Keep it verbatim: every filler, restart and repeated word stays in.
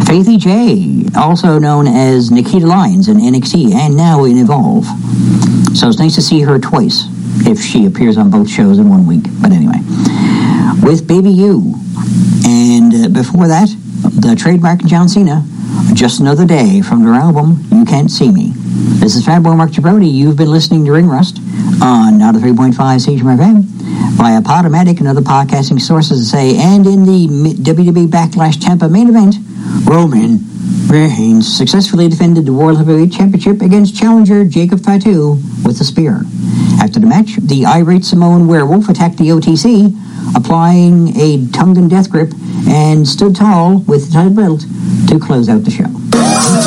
Faithy J, also known as Nikita Lyons in N X T and now in Evolve. So it's nice to see her twice, if she appears on both shows in one week. But anyway, with Baby U. And uh, before that, the trademark John Cena, Just Another Day from their album, You Can't See Me. This is Fatboy Mark Jabroni. You've been listening to Ring Rust on Nada three point five C H M F M via Podomatic and other podcasting sources, say, and in the W W E Backlash Tampa main event, Roman Reigns successfully defended the World Heavyweight Championship against challenger Jacob Fatu with a spear. After the match, the irate Samoan werewolf attacked the O T C, applying a Tongan death grip, and stood tall with the title belt to close out the show.